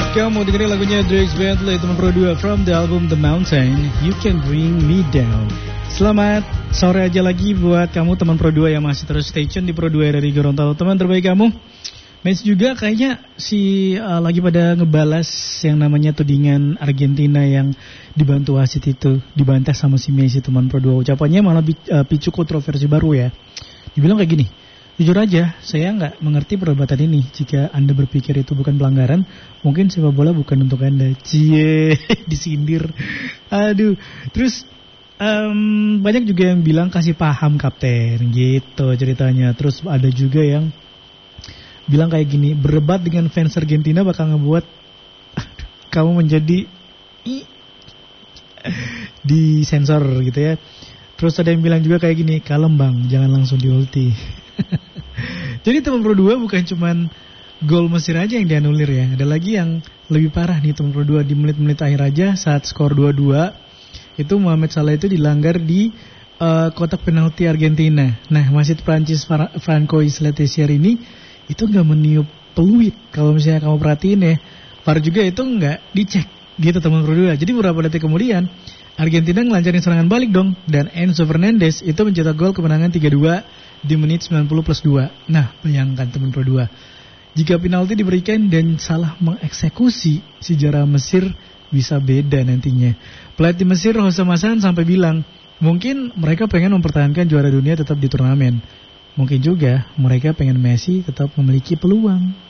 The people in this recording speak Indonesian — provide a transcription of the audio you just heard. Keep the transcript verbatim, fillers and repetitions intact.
Kamu dengerin lagunya Drakes Bentley teman Pro dua from the album The Mountain, You Can Bring Me Down. Selamat sore aja lagi buat kamu teman Pro dua yang masih terus stay tune di Pro dua dari Gorontalo. Teman terbaik kamu. Messi juga kayaknya si uh, lagi pada ngebalas yang namanya tudingan Argentina yang dibantu wasit itu, dibantah sama si Messi teman Pro dua. Ucapannya malah uh, picu kontroversi baru ya. Dibilang kayak gini. Jujur aja, saya nggak mengerti perdebatan ini. Jika Anda berpikir itu bukan pelanggaran, mungkin sepak bola bukan untuk Anda. Cie, disindir. Aduh, terus um, banyak juga yang bilang kasih paham kapten, gitu ceritanya. Terus ada juga yang bilang kayak gini, berdebat dengan fans Argentina bakal ngebuat aduh, kamu menjadi i, di sensor gitu ya. Terus ada yang bilang juga kayak gini, kalem bang, jangan langsung di ulti. Jadi teman Pro dua bukan cuman gol Mesir aja yang dianulir ya. Ada lagi yang lebih parah nih teman Pro dua di menit-menit akhir aja saat skor dua dua. Itu Mohamed Salah itu dilanggar di uh, kotak penalti Argentina. Nah, wasit Prancis Franco Isla Tessier ini itu gak meniup peluit. Kalau misalnya kamu perhatiin ya, V A R juga itu gak dicek gitu teman Pro dua. Jadi beberapa detik kemudian Argentina ngelancarin serangan balik dong. Dan Enzo Fernandez itu mencetak gol kemenangan tiga dua di menit sembilan puluh plus dua. Nah, bayangkan teman Pro dua. Jika penalti diberikan dan salah mengeksekusi, sejarah Mesir bisa beda nantinya. Pelatih Mesir Jose Masan sampai bilang, mungkin mereka pengen mempertahankan juara dunia tetap di turnamen. Mungkin juga mereka pengen Messi tetap memiliki peluang.